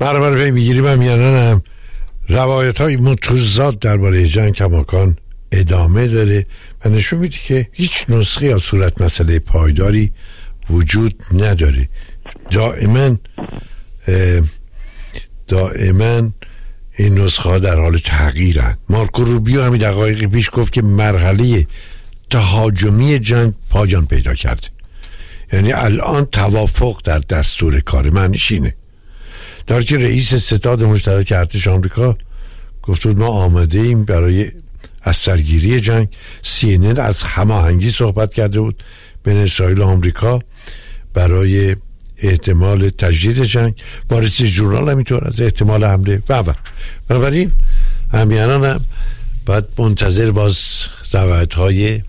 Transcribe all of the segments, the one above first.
برای میگیریم هم یعنی روایت های متضاد درباره جنگ کماکان ادامه داره و نشون میده که هیچ نسخه یا صورت مسئله پایداری وجود نداره. دائما این نسخه ها در حال تغییرند. مارکو روبیو همین دقایق پیش گفت که مرحله تهاجمی جنگ پایان پیدا کرده، یعنی الان توافق در دستور کار. معنیش اینه در که رئیس ستاد مشترک ارتش آمریکا گفت ما آماده ایم برای از سرگیری جنگ. CNN از هماهنگی صحبت کرده بود بین اسرائیل و آمریکا برای احتمال تجدید جنگ. وارسی ژورنال همینطور از احتمال حمله و بنابراین همیانان هم باید منتظر باز روایت‌های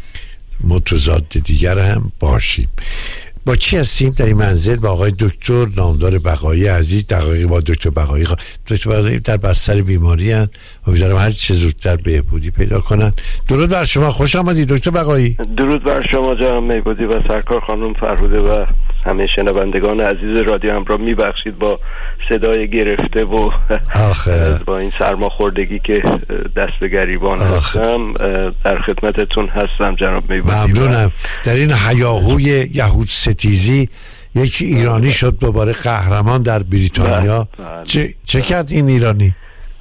متضاد دیگر هم باشیم. با چی هستیم در این منزل؟ با آقای دکتر نامدار بقایی عزیز. دقایقی با دکتر بقایی دکتر بقایی در بستر بیماری هستند، امیدوارم هر چه زودتر بهبودی پیدا کنن. درود بر شما، خوش آمدید دکتر بقایی. درود بر شما جناب میبودی و سرکار خانم فرهوده و همه شنوندگان عزیز رادیو همراه. میبخشید با صدای گرفته و با این سرماخوردگی که دست به گریبان هستم در خدمتتون هستم جناب میبودی. ممنونم. در این هیاهوی یهود ستیزی یکی ایرانی شد دوباره قهرمان در بریتانیا. چه کرد این ایرانی؟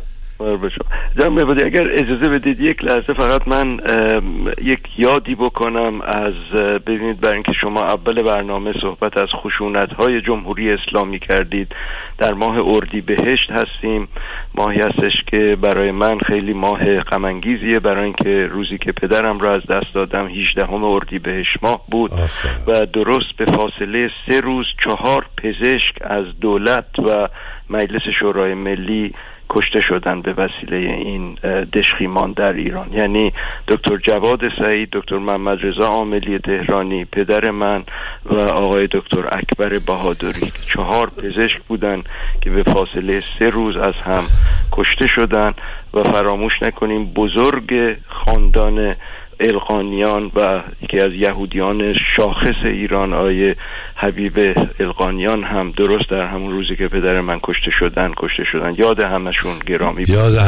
جناب میبودی اگر اجازه بدید یک لحظه فقط من یک یادی بکنم از ببینید برای اینکه شما اول برنامه صحبت از خشونت‌های جمهوری اسلامی کردید. در ماه اردیبهشت هستیم، ماهی هستش که برای من خیلی ماه غم انگیزیه، برای اینکه روزی که پدرم را از دست دادم 18 اردیبهشت ماه بود و درست به فاصله 3 روز 4 پزشک از دولت و مجلس شورای ملی کشته شدن به وسیله این دشخیمان در ایران. یعنی دکتر جواد سعید، دکتر محمد رضا عاملی تهرانی، پدر من و آقای دکتر اکبر بهادری، 4 پزشک بودن که به فاصله 3 روز از هم کشته شدن. و فراموش نکنیم بزرگ خاندان القانیان و یکی از یهودیان شاخص ایران آیه حبیب القانیان هم درست در همون روزی که پدر من کشته شدن. یاد همشون گرامی بود. یاد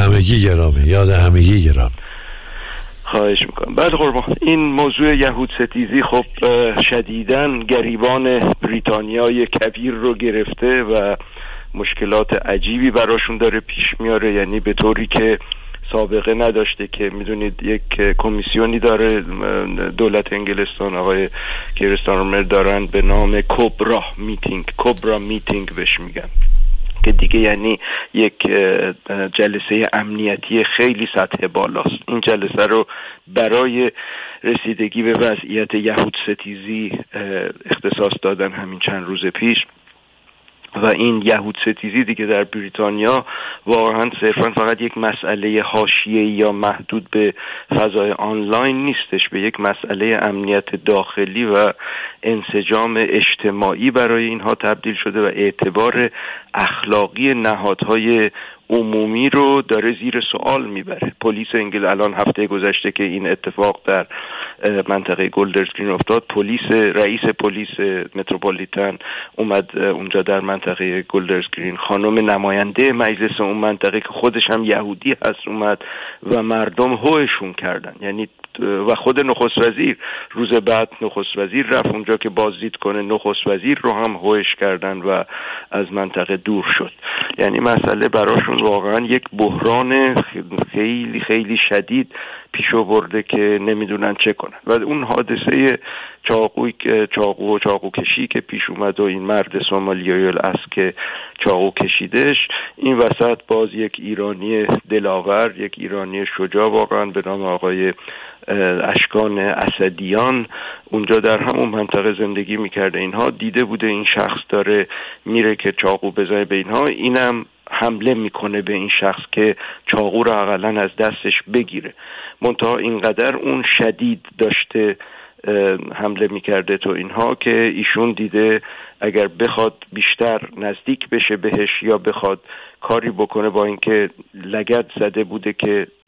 همگی گرامی. خواهش میکنم. بعد قربان این موضوع یهود ستیزی خب شدیداً گریبان بریتانیای کبیر رو گرفته و مشکلات عجیبی براشون داره پیش میاره، یعنی به طوری که سابقه نداشته. که میدونید یک کمیسیونی داره دولت انگلستان، آقای کیر استارمر دارن به نام کوبرا میتینگ بهش میگن، که دیگه یعنی یک جلسه امنیتی خیلی سطح بالاست. این جلسه رو برای رسیدگی به وضعیت یهود ستیزی اختصاص دادن همین چند روز پیش. و این یهود ستیزی دیگه در بریتانیا واقعا صرفا فقط یک مسئله حاشیه‌ای یا محدود به فضای آنلاین نیستش، به یک مسئله امنیت داخلی و انسجام اجتماعی برای اینها تبدیل شده و اعتبار اخلاقی نهادهای عمومی رو داره زیر سوال میبره. پلیس انگلیس الان هفته گذشته که این اتفاق در منطقه گلدرز گرین افتاد، رئیس پلیس متروپولیتن اومد اونجا در منطقه گلدرز گرین، خانم نماینده مجلس اون منطقه که خودش هم یهودی هست اومد و مردم هوشون کردن. یعنی و خود نخست وزیر روز بعد نخست وزیر رفت اونجا که بازدید کنه، نخست وزیر رو هم هوش کردن و از منطقه دور شد. یعنی مسئله براشون واقعا یک بحران خیلی خیلی شدید پیش آورده که نمیدونن چه کنن. و اون حادثه چاقو کشی که پیش اومد و این مرد سومالیایی الاصل که چاقو کشیدش، این وسط باز یک ایرانی دلاور، یک ایرانی شجاع واقعا به نام آقای اشکان اسدیان اونجا در همون منطقه زندگی میکرده. اینها دیده بوده این شخص داره میره که چاقو بزنه به اینها، اینم حمله میکنه به این شخص که چاقو رو اقلن از دستش بگیره. منتها اینقدر اون شدید داشته حمله میکرده تو اینها که ایشون دیده اگر بخواد بیشتر نزدیک بشه بهش یا بخواد کاری بکنه، با اینکه لگد زده بوده که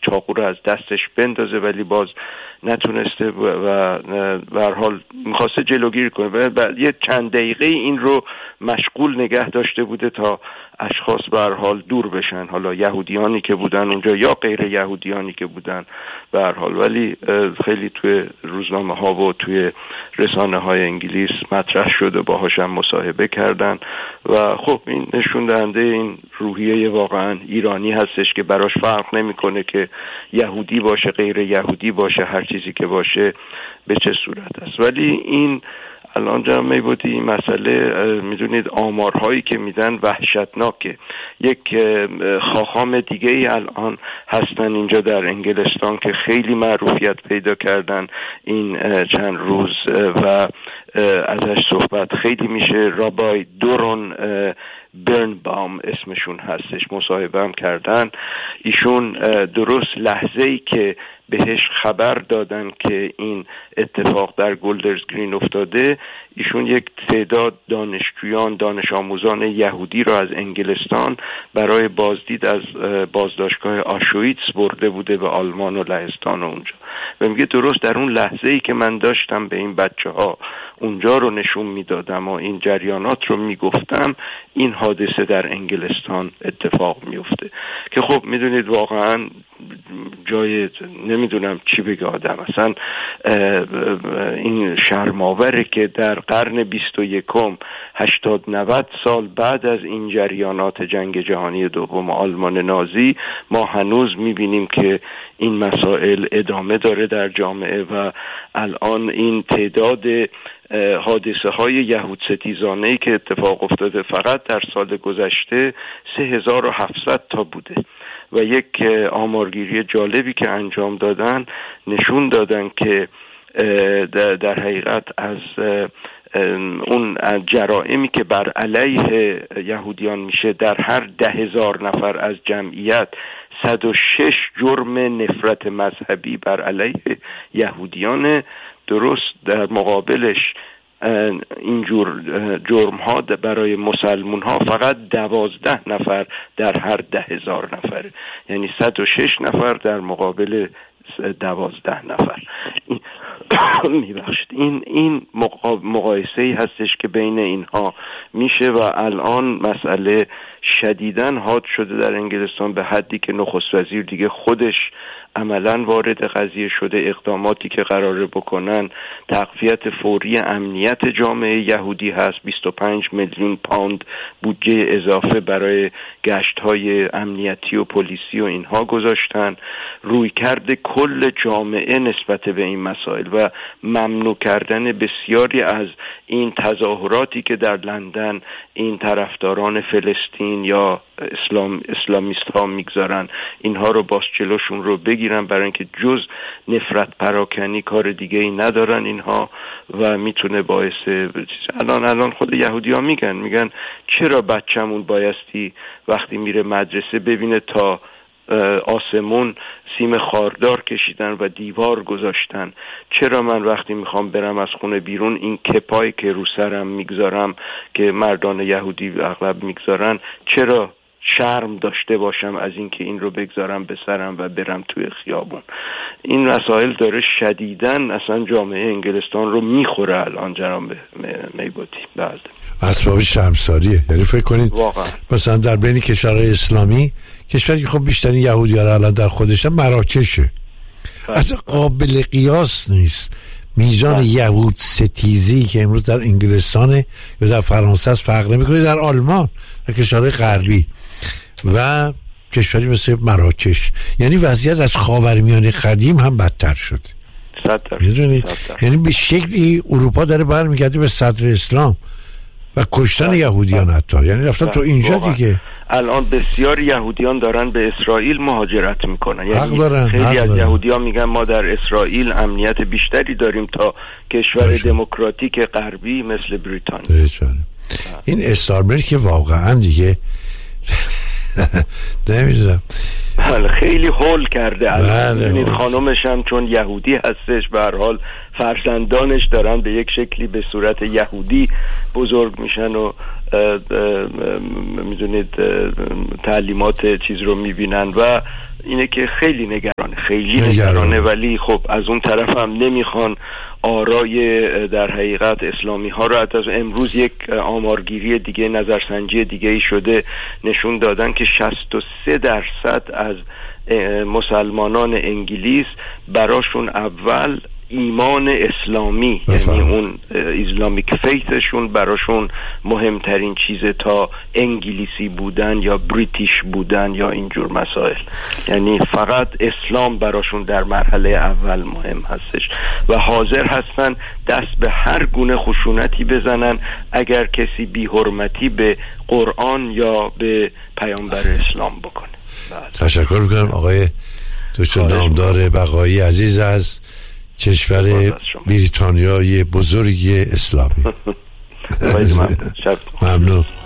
چاقو رو از دستش بندازه ولی باز نتونسته و به هر حال می‌خواسته جلوگیری کنه و بعد یه چند دقیقه این رو مشغول نگه داشته بوده تا اشخاص به هر حال دور بشن، حالا یهودیانی که بودن اونجا یا غیر یهودیانی که بودن به هر حال. ولی خیلی توی روزنامه‌ها و توی رسانه‌های انگلیس مطرح شد و باهاش هم مصاحبه کردن و خب این نشون دهنده این روحیه واقعا ایرانی هستش که براش فرق نمی‌کنه که یهودی باشه غیر یهودی باشه، هر چیزی که باشه به چه صورت است. ولی این الان جناب میبودی این مسئله میدونید آمارهایی که میدن وحشتناکه. یک خاخام دیگه ای الان هستن اینجا در انگلستان که خیلی معروفیت پیدا کردن این چند روز و ازش صحبت خیلی میشه. رابای دورون برنباوم اسمشون هستش، مصاحبه هم کردن. ایشون درست لحظه‌ای که بهش خبر دادن که این اتفاق در گولدرز گرین افتاده، ایشون یک تعداد دانشجویان دانش آموزان یهودی را از انگلستان برای بازدید از بازداشتگاه آشویتس برده بوده به آلمان و لهستان و اونجا و میگه درست در اون لحظه‌ای که من داشتم به این بچه‌ها اونجا رو نشون میدادم و این جریانات رو میگفتم این حادثه در انگلستان اتفاق میفته که خب میدونید واقعا جای نمیدونم چی بگه آدم. اصلا این شرم‌آوره که در قرن 21 80-90 سال بعد از این جریانات جنگ جهانی دوم آلمان نازی ما هنوز میبینیم که این مسائل ادامه داره در جامعه و الان این تعداد حادثه های یهود ستیزانه‌ای که اتفاق افتاده فقط در سال گذشته 3700 تا بوده و یک آمارگیری جالبی که انجام دادن نشون دادن که در حقیقت از اون جرائمی که بر علیه یهودیان میشه در هر 10,000 نفر از جمعیت 106 جرم نفرت مذهبی بر علیه یهودیان. درست در مقابلش اینجور جرم ها برای مسلمون ها فقط 12 نفر در هر 10,000 نفر، یعنی 106 نفر در مقابل 12 نفر. میبخشید این مقایسه‌ای هستش که بین اینها میشه و الان مسئله شدیداً حاد شده در انگلستان به حدی که نخست وزیر دیگه خودش عملاً وارد قضیه شده. اقداماتی که قراره بکنن تقویت فوری امنیت جامعه یهودی هست. 25 میلیون پوند بودجه اضافه برای گشت‌های امنیتی و پلیسی و اینها گذاشتن. رویکرد کل جامعه نسبت به این مسائل و ممنوع کردن بسیاری از این تظاهراتی که در لندن این طرفداران فلسطین یا اسلامیست ها میگذارن، اینها رو باز جلوشون رو بگیرن برای اینکه جز نفرت پراکنی کار دیگه ای ندارن اینها و میتونه باعث الان خود یهودی ها میگن چرا بچه‌مون بایستی وقتی میره مدرسه ببینه تا آسمون سیم خاردار کشیدن و دیوار گذاشتن؟ چرا من وقتی میخوام برم از خونه بیرون این کپایی که رو سرم میگذارم که مردان یهودی اغلب میگذارن چرا شرم داشته باشم از اینکه این رو بگذارم به سرم و برم توی خیابون؟ این مسائل داره شدیداً اصلا جامعه انگلستان رو میخوره الان جناب میبودی. بعد اسباب شرمساریه. یعنی فکر کنید واقعا مثلا در بین کشورهای اسلامی کشوری که خب بیشتر یهودی‌ها رو الان در خودش مراکشه، اصلا قابل قیاس نیست میزان یهود ستیزی که امروز در انگلستان یا در فرانسه است فرق نمی‌کنه در آلمان در کشورهای غربی و کشوری مثل مراکش. یعنی وضعیت از خاورمیانه قدیم هم بدتر شد. میدونید یعنی به شکلی اروپا داره برمیگرده به صدر اسلام و کشتن یهودیان حتی، یعنی رفتن تو اینجا دیگه. الان بسیار یهودیان دارن به اسرائیل مهاجرت میکنن، یعنی خیلی از یهودیان میگن ما در اسرائیل امنیت بیشتری داریم تا کشور دموکراتیک غربی مثل بریتانیا. این استارمر که واقعا دیگه نمیدونم خیلی هول کرده. ببینید خانومش هم چون یهودی هستش به هر حال فرزندانش دارن به یک شکلی به صورت یهودی بزرگ میشن و میدونید تعلیمات چیز رو میبینن و اینه که خیلی نگران خیلی نگرانه، ولی خب از اون طرف هم نمیخوان آرای در حقیقت اسلامی ها رو. از امروز یک آمارگیری دیگه، نظرسنجی دیگه ای شده، نشون دادن که 63% از مسلمانان انگلیس براشون اول ایمان اسلامی، یعنی اون اسلامیک فیثشون براشون مهمترین چیزه تا انگلیسی بودن یا بریتیش بودن یا اینجور مسائل. یعنی فقط اسلام براشون در مرحله اول مهم هستش و حاضر هستن دست به هر گونه خشونتی بزنن اگر کسی بی حرمتی به قرآن یا به پیامبر اسلام بکنه. تشکر میکنم آقای دکتر نامدار بقایی عزیز از کشور بریتانیای بزرگ اسلامی. ممنون.